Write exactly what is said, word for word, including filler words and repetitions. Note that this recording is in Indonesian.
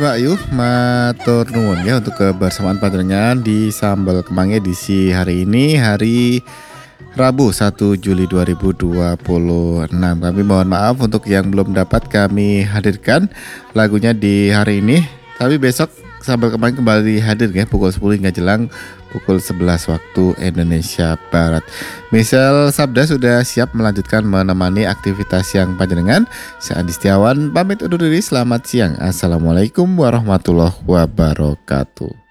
Mbak Yu, matur nuwun ya untuk kebersamaan panjenengan di Sambal Kemangi edisi hari ini, hari Rabu satu Juli dua ribu dua puluh enam. Kami mohon maaf untuk yang belum dapat kami hadirkan lagunya di hari ini. Tapi besok Sambal Kemangi kembali hadir ya pukul sepuluh hingga jelang pukul sebelas waktu Indonesia Barat. Misal Sabda sudah siap melanjutkan menemani aktivitas yang panjenengan. Saya Andi Setiawan pamit undur diri. Selamat siang. Assalamualaikum warahmatullahi wabarakatuh.